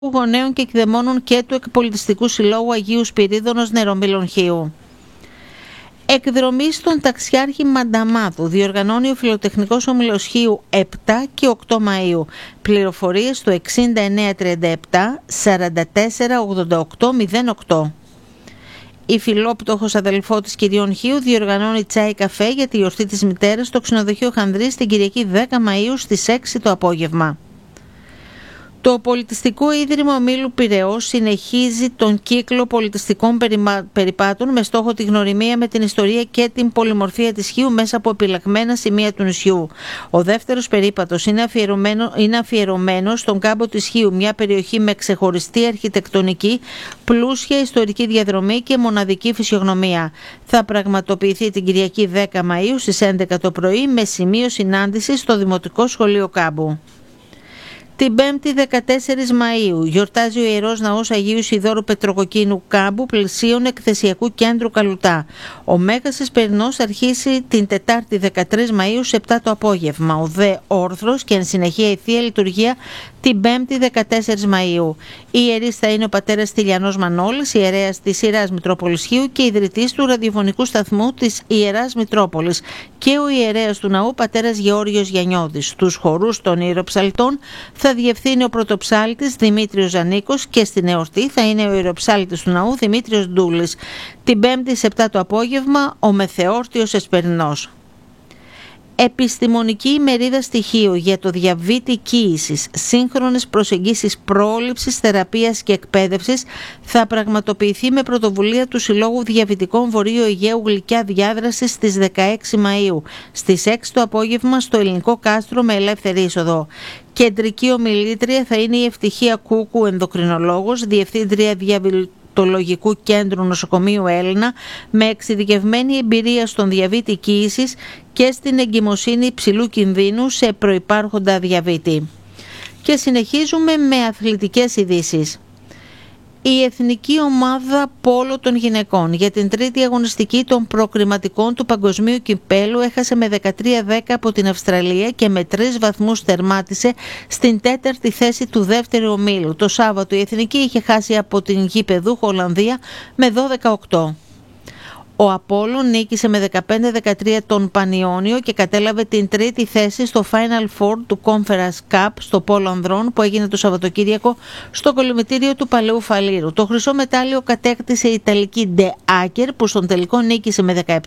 Γονέων και Εκδαιμόνων και του Εκπολιτιστικού Συλλόγου Αγίου Σπυρίδωνος Νερομήλων Χίου. Εκδρομή στον Ταξιάρχη Μανταμάδου διοργανώνει ο Φιλοτεχνικός Όμιλος Χίου 7 και 8 Μαΐου. Πληροφορίες στο 6937 44 88 08. Η Φιλόπτωχος αδελφότης Κυριών Χίου διοργανώνει τσάι καφέ για τη γιορτή της μητέρας στο ξενοδοχείο Χανδρής την Κυριακή 10 Μαΐου στις 6 το απόγευμα. Το Πολιτιστικό Ίδρυμα Ομίλου Πειραιώς συνεχίζει τον κύκλο πολιτιστικών περιπάτων με στόχο τη γνωριμία με την ιστορία και την πολυμορφία της Χίου μέσα από επιλεγμένα σημεία του νησιού. Ο δεύτερος περίπατος είναι αφιερωμένο στον κάμπο της Χίου, μια περιοχή με ξεχωριστή αρχιτεκτονική, πλούσια ιστορική διαδρομή και μοναδική φυσιογνωμία. Θα πραγματοποιηθεί την Κυριακή 10 Μαΐου στις 11 το πρωί με σημείο συνάντησης στο Δημοτικό Σχολείο Κάμπου. Την 5η 14 Μαΐου γιορτάζει ο Ιερός Ναός Αγίου Ιδώρου Πετροκοκκίνου Κάμπου πλησίων εκθεσιακού κέντρου Καλουτά. Ο Μέγας Εσπερινός θα αρχίσει την Τετάρτη 13 Μαΐου σε 7 το απόγευμα. Ο δε όρθρος και εν συνεχεία η Θεία Λειτουργία την 5η 14 Μαΐου. Η ιερής θα είναι ο πατέρας Στυλιανός Μανώλης, ιερέας της Ιεράς Μητρόπολης Χίου και ιδρυτής του ραδιοφωνικού σταθμού της Ιεράς Μητρόπολης, και ο ιερέας του ναού πατέρας Γεώργιος Γιαννιώδης. Τους χορούς των ιεροψαλτών θα διευθύνει ο πρωτοψάλτης Δημήτριος Ζανίκος και στην εορτή θα είναι ο ιεροψάλτης του ναού Δημήτριος Ντούλης. Την 5η σε 7 το απόγευμα ο Μεθεόρτιος Εσπερινός. Επιστημονική ημερίδα στοιχείου για το διαβήτη κύησης, σύγχρονες προσεγγίσεις πρόληψης, θεραπείας και εκπαίδευσης θα πραγματοποιηθεί με πρωτοβουλία του Συλλόγου Διαβητικών Βορείου Αιγαίου Γλυκιά Διάδραση στις 16 Μαΐου, στις 6 το απόγευμα στο Ελληνικό Κάστρο με ελεύθερη είσοδο. Κεντρική ομιλήτρια θα είναι η Ευτυχία Κούκου, ενδοκρινολόγος, διευθύντρια Διαβητολογικού Κέντρου Νοσοκομείου Έλληνα, με εξειδικευμένη εμπειρία στον διαβήτη κύησης και στην εγκυμοσύνη υψηλού κινδύνου σε προϋπάρχοντα διαβήτη. Και συνεχίζουμε με αθλητικές ειδήσεις. Η Εθνική Ομάδα Πόλο των Γυναικών για την τρίτη αγωνιστική των προκριματικών του Παγκοσμίου Κυπέλου έχασε με 13-10 από την Αυστραλία και με 3 βαθμούς τερμάτισε στην τέταρτη θέση του δεύτερου ομίλου. Το Σάββατο η Εθνική είχε χάσει από την γηπεδούχο Ολλανδία με 12-8. Ο Απόλλων νίκησε με 15-13 τον Πανιόνιο και κατέλαβε την τρίτη θέση στο Final Four του Conference Cup στο Πόλο Ανδρών που έγινε το Σαββατοκύριακο στο κολυμβητήριο του Παλαιού Φαλήρου. Το χρυσό μετάλλιο κατέκτησε η Ιταλική De Aker που στον τελικό νίκησε με 17-14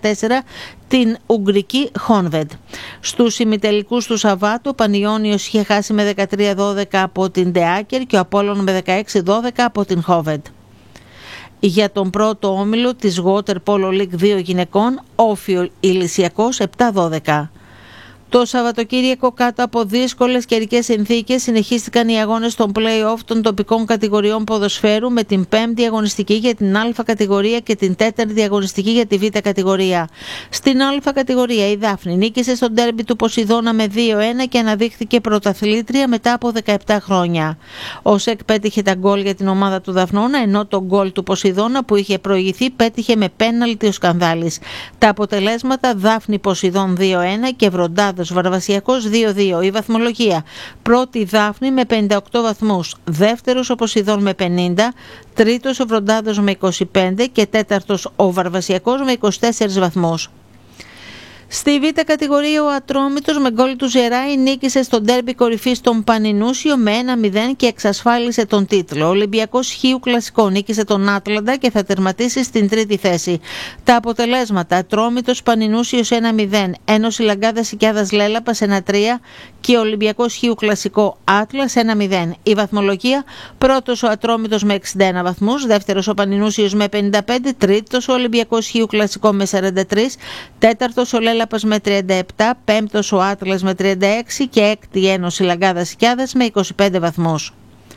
την Ουγγρική Honved. Στους ημιτελικούς του Σαββάτου ο Πανιόνιος είχε χάσει με 13-12 από την De Aker και ο Απόλλων με 16-12 από την Honved. Για τον πρώτο όμιλο της Water Polo League 2 γυναικών, Όφιο Ηλυσιακός 7-12. Το Σαββατοκύριακο κάτω από δύσκολες καιρικές συνθήκες συνεχίστηκαν οι αγώνες των play-off των τοπικών κατηγοριών ποδοσφαίρου με την 5η αγωνιστική για την Α κατηγορία και την 4η αγωνιστική για τη Β κατηγορία. Στην Α κατηγορία η Δάφνη νίκησε στο ντέρμπι του Ποσειδώνα με 2-1 και αναδείχθηκε πρωταθλήτρια μετά από 17 χρόνια. Ο ΣΕΚ πέτυχε τα γκολ για την ομάδα του Δαφνώνα, ενώ το γκολ του Ποσειδώνα που είχε προηγηθεί πέτυχε με πέναλτι ο Σκανδάλης. Τα αποτελέσματα Δάφνη Ποσειδών 2-1 και Βροντάδος Βαρβασιακός 2-2. Η βαθμολογία: πρώτη Δάφνη με 58 βαθμούς, δεύτερος ο Ποσειδών με 50, τρίτος ο Βροντάδος με 25 και τέταρτος ο Βαρβασιακός με 24 βαθμούς. Στη Β κατηγορία ο Ατρόμητος με γκολ του Ζεράη νίκησε στο ντέρμπι κορυφής τον Πανινούσιο με 1-0 και εξασφάλισε τον τίτλο. Ο Ολυμπιακός Χίου Κλασικό νίκησε τον Άτλαντα και θα τερματίσει στην τρίτη θέση. Τα αποτελέσματα: Ατρόμητος Πανινούσιος 1-0, Ένωση Λαγκάδας Οικιάδας Λέλαπας 1-3 και Ολυμπιακός Χίου Κλασικό Άτλας 1-0. Η βαθμολογία: πρώτος ο Ατρόμητος με 61 βαθμούς, δεύτερος ο Πανινούσιος με 55, τρίτος ο Ολυμπιακός Χίου Κλασικό με 43, τέταρτος ο Λέλαπας με 37, πέμπτος ο Άτλας με 36 και έκτη Ένωση Λαγκάδας Οικιάδας με 25 βαθμούς.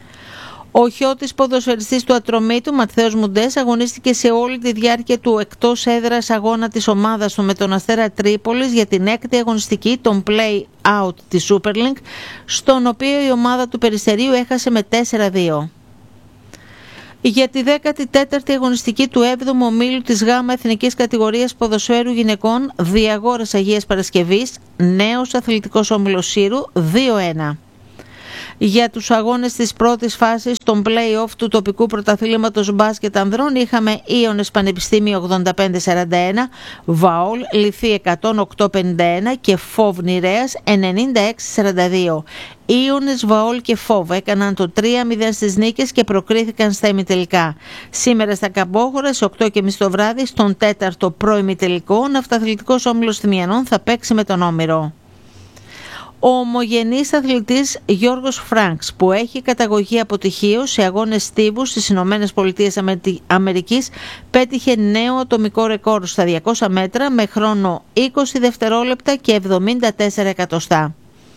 Ο χιώτης ποδοσφαιριστής του Ατρομήτου, Ματθαίος Μουντές, αγωνίστηκε σε όλη τη διάρκεια του εκτός έδρας αγώνα της ομάδας του με τον Αστέρα Τρίπολης για την έκτη αγωνιστική των play-out της Super League, στον οποίο η ομάδα του Περιστερίου έχασε με 4-2. Για τη 14η αγωνιστική του 7ου ομίλου της ΓΑΜΑ Εθνικής Κατηγορίας Ποδοσφαίρου Γυναικών Διαγόρας Αγίας Παρασκευής, νέος αθλητικός όμιλος Σύρου 2-1. Για τους αγώνες της πρώτης φάσης των play-off του τοπικού πρωταθλήματος μπάσκετ ανδρών είχαμε Ίωνες Πανεπιστήμιο 85-41, Βαόλ Λιθή 108-51 και Φόβ Νηρέας 96-42. Ίωνες, Βαόλ και Φόβ έκαναν το 3-0 στις νίκες και προκρίθηκαν στα ημιτελικά. Σήμερα στα Καμπόχωρα, στις 8.30 το βράδυ, στον 4ο προημιτελικό, ο Ναυταθλητικός Όμιλος Θυμιανών θα παίξει με τον Όμηρο. Ο ομογενής αθλητής Γιώργος Φρανκς, που έχει καταγωγή από Τυχείο σε αγώνες στίβους στις Ηνωμένες Πολιτείες Αμερικής, πέτυχε νέο ατομικό ρεκόρ στα 200 μέτρα με χρόνο 20 δευτερόλεπτα και 74 εκατοστά.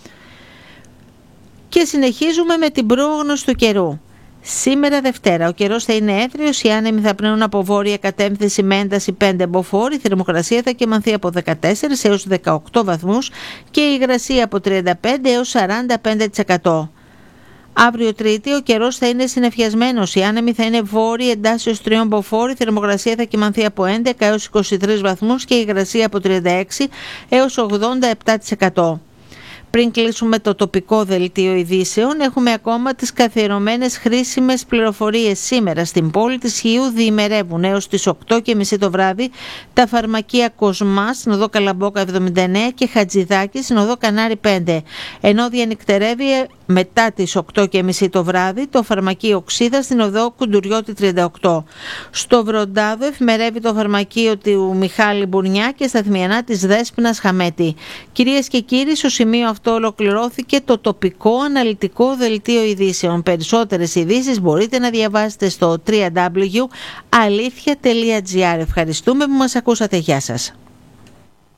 Και συνεχίζουμε με την πρόγνωση του καιρού. Σήμερα Δευτέρα ο καιρός θα είναι έθριος, οι άνεμοι θα πνέουν από βόρεια κατεύθυνση με ένταση 5 μποφόρ, η θερμοκρασία θα κυμανθεί από 14 έως 18 βαθμούς και η υγρασία από 35 έως 45%. Αύριο Τρίτη ο καιρός θα είναι συννεφιασμένος, οι άνεμοι θα είναι βόρειοι εντάσσεως 3 μποφόρ, η θερμοκρασία θα κυμανθεί από 11 έως 23 βαθμούς και η υγρασία από 36 έως 87%. Πριν κλείσουμε το τοπικό δελτίο ειδήσεων, έχουμε ακόμα τις καθιερωμένες χρήσιμες πληροφορίες. Σήμερα στην πόλη της Χίου διημερεύουν έως τις 8.30 το βράδυ τα φαρμακεία Κοσμά στην οδό Καλαμπόκα 79 και Χατζηδάκη στην οδό Κανάρι 5. Ενώ διανυκτερεύει μετά τις 8.30 το βράδυ το φαρμακείο Οξίδα στην οδό Κουντουριώτη 38. Στο Βροντάδο εφημερεύει το φαρμακείο του Μιχάλη Μπουρνιά και στα Θυμιανά της Δέσποινας Χαμέτη. Κυρίες και κύριοι, στο σημείο αυτό ολοκληρώθηκε το τοπικό αναλυτικό δελτίο ειδήσεων. Περισσότερες ειδήσεις μπορείτε να διαβάσετε στο www.alithia.gr. Ευχαριστούμε που μας ακούσατε. Γεια σας.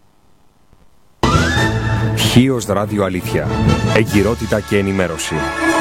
Χίος Ράδιο Αλήθεια. Εγκυρότητα και ενημέρωση.